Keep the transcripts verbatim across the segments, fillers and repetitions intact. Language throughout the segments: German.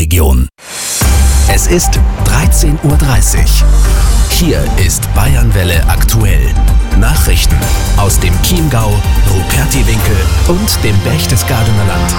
Region. Es ist dreizehn Uhr dreißig. Hier ist Bayernwelle aktuell. Nachrichten aus dem Chiemgau, Rupertiwinkel und dem Berchtesgadener Land.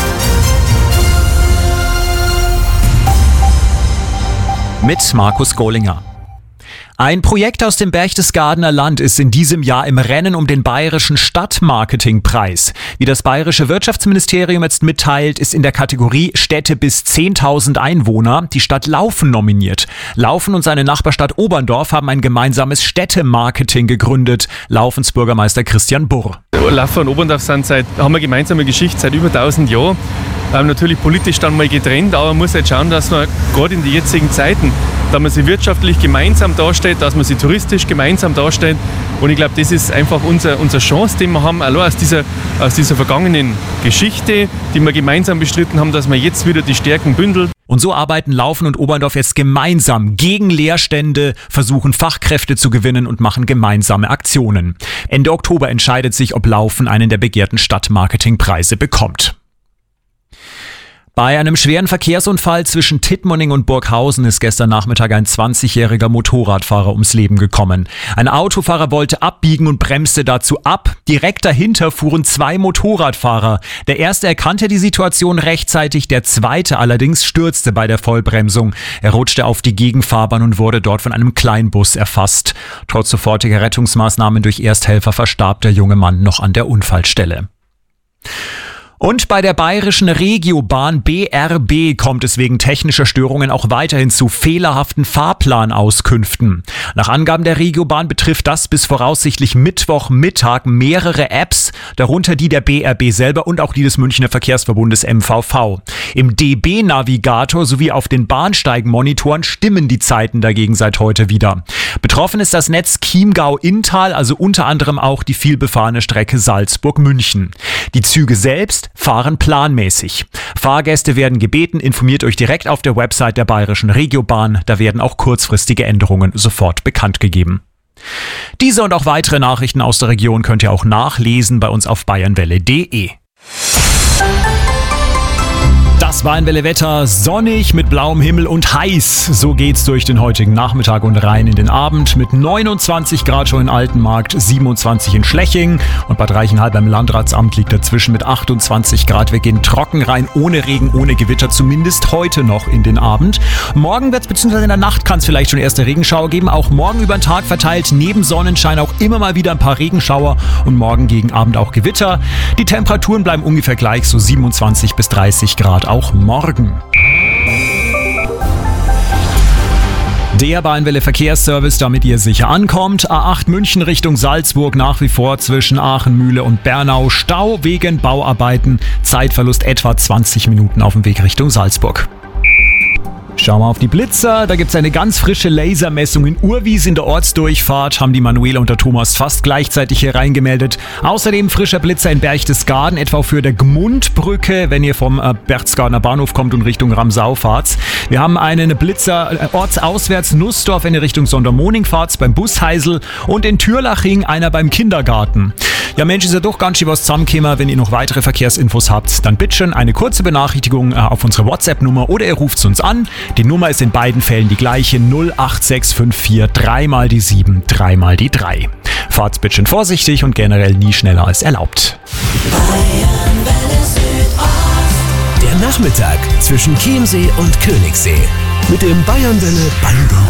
Mit Markus Gohlinger. Ein Projekt aus dem Berchtesgadener Land ist in diesem Jahr im Rennen um den bayerischen Stadtmarketingpreis. Wie das bayerische Wirtschaftsministerium jetzt mitteilt, ist in der Kategorie Städte bis zehntausend Einwohner die Stadt Laufen nominiert. Laufen und seine Nachbarstadt Oberndorf haben ein gemeinsames Städtemarketing gegründet. Laufens Bürgermeister Christian Burr. Laufen und Oberndorf sind seit, haben eine gemeinsame Geschichte seit über tausend Jahren. Ähm, natürlich politisch dann mal getrennt, aber man muss halt schauen, dass man gerade in den jetzigen Zeiten, da man sich wirtschaftlich gemeinsam darstellt, dass man sich touristisch gemeinsam darstellt. Und ich glaube, das ist einfach unser, unsere Chance, die wir haben, allein aus dieser, aus dieser vergangenen Geschichte, die wir gemeinsam bestritten haben, dass wir jetzt wieder die Stärken bündeln. Und so arbeiten Laufen und Oberndorf jetzt gemeinsam gegen Leerstände, versuchen Fachkräfte zu gewinnen und machen gemeinsame Aktionen. Ende Oktober entscheidet sich, ob Laufen einen der begehrten Stadtmarketingpreise bekommt. Bei einem schweren Verkehrsunfall zwischen Tittmoning und Burghausen ist gestern Nachmittag ein zwanzigjähriger Motorradfahrer ums Leben gekommen. Ein Autofahrer wollte abbiegen und bremste dazu ab. Direkt dahinter fuhren zwei Motorradfahrer. Der erste erkannte die Situation rechtzeitig, der zweite allerdings stürzte bei der Vollbremsung. Er rutschte auf die Gegenfahrbahn und wurde dort von einem Kleinbus erfasst. Trotz sofortiger Rettungsmaßnahmen durch Ersthelfer verstarb der junge Mann noch an der Unfallstelle. Und bei der bayerischen Regiobahn B R B kommt es wegen technischer Störungen auch weiterhin zu fehlerhaften Fahrplanauskünften. Nach Angaben der Regiobahn betrifft das bis voraussichtlich Mittwochmittag mehrere Apps, darunter die der B R B selber und auch die des Münchner Verkehrsverbundes M V V. Im D B-Navigator sowie auf den Bahnsteigenmonitoren stimmen die Zeiten dagegen seit heute wieder. Betroffen ist das Netz Chiemgau-Inntal, also unter anderem auch die vielbefahrene Strecke Salzburg-München. Die Züge selbst fahren planmäßig. Fahrgäste werden gebeten, informiert euch direkt auf der Website der bayerischen Regiobahn. Da werden auch kurzfristige Änderungen sofort bekannt gegeben. Diese und auch weitere Nachrichten aus der Region könnt ihr auch nachlesen bei uns auf bayernwelle punkt de. Das Bayernwelle Wetter, sonnig mit blauem Himmel und heiß. So geht's durch den heutigen Nachmittag und rein in den Abend mit neunundzwanzig Grad schon in Altenmarkt, siebenundzwanzig in Schleching und Bad Reichenhall beim Landratsamt liegt dazwischen mit achtundzwanzig Grad. Wir gehen trocken rein, ohne Regen, ohne Gewitter, zumindest heute noch in den Abend. Morgen wird's beziehungsweise in der Nacht kann es vielleicht schon erste Regenschauer geben. Auch morgen über den Tag verteilt, neben Sonnenschein auch immer mal wieder ein paar Regenschauer und morgen gegen Abend auch Gewitter. Die Temperaturen bleiben ungefähr gleich, so siebenundzwanzig bis dreißig Grad auch morgen. Der Bayernwelle Verkehrsservice, damit ihr sicher ankommt. A acht München Richtung Salzburg nach wie vor zwischen Aachen, Mühle und Bernau. Stau wegen Bauarbeiten. Zeitverlust etwa zwanzig Minuten auf dem Weg Richtung Salzburg. Schauen wir auf die Blitzer. Da gibt es eine ganz frische Lasermessung in Urwies in der Ortsdurchfahrt. Haben die Manuela und der Thomas fast gleichzeitig hier reingemeldet. Außerdem frischer Blitzer in Berchtesgaden, etwa für der Gmundbrücke, wenn ihr vom äh, Berchtesgadener Bahnhof kommt und Richtung Ramsau fahrt. Wir haben einen Blitzer äh, ortsauswärts Nussdorf, wenn ihr Richtung Sondermoning fahrt, beim Busheisel. Und in Türlaching einer beim Kindergarten. Ja Mensch, ist ja doch ganz schön was zusammengekommen. Wenn ihr noch weitere Verkehrsinfos habt, dann bitte schön eine kurze Benachrichtigung äh, auf unsere WhatsApp-Nummer oder ihr ruft uns an. Die Nummer ist in beiden Fällen die gleiche, null acht sechs fünf vier, drei mal die sieben, drei mal die drei. Fahrt's bitte schön vorsichtig und generell nie schneller als erlaubt. Der Nachmittag zwischen Chiemsee und Königssee mit dem Bayernwelle Band.